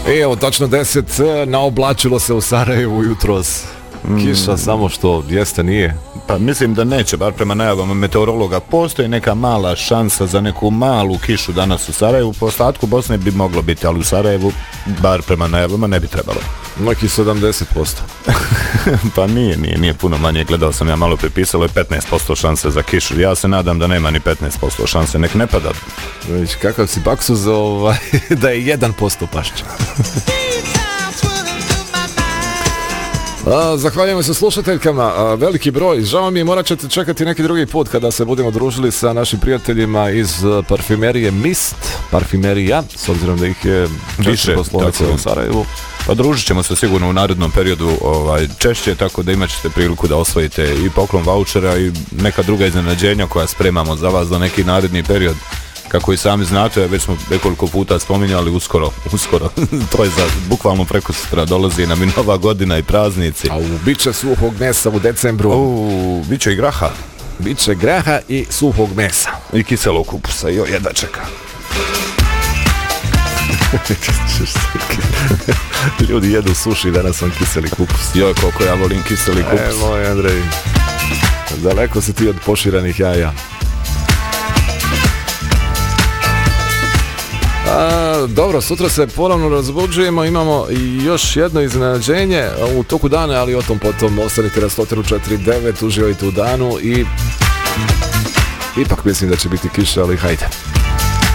Evo, tačno 10, naoblačilo se u Sarajevu jutros. Kiša samo što jeste nije. Pa mislim da neće, bar prema najavama meteorologa. Postoji neka mala šansa za neku malu kišu danas u Sarajevu. Po ostatku Bosne bi moglo biti, ali u Sarajevu, bar prema najavama, ne bi trebalo. Neki 70%. Pa nije puno manje. Gledao sam ja malo prepisalo je 15% šanse za kišu. Ja se nadam da nema ni 15% šanse, nek ne pada. Vidiš, kakav si baksuz da je 1% pašće. Zahvaljujemo se slušateljkama, veliki broj. Žao mi je, morat ćete čekati neki drugi put kada se budemo družili sa našim prijateljima iz parfimerije Mist, parfimerija, s obzirom da ih je više poslovnice u Sarajevu. Pa družit ćemo se sigurno u narednom periodu češće, tako da imat ćete priliku da osvojite i poklon vaučera i neka druga iznenađenja koja spremamo za vas za neki naredni period. Kako i sami znate, već smo nekoliko puta spominjali, uskoro, to je za bukvalno preko sutra, dolazi nam i nova godina i praznici. Biće suhog mesa u decembru. Biće i graha. Biće graha i suhog mesa. I kiselog kupusa, jedva čeka. Ljudi jedu suši, danas sam kiseli kupus. Joj, koliko ja volim kiseli kupus. Moj Andrej, daleko si ti od poširanih jaja. Dobro, sutra se ponovno razbuđujemo, imamo još jedno iznenađenje u toku dana, ali o tom potom. Ostanite na 104.9, uživajte u danu i ipak mislim da će biti kiša, ali hajde.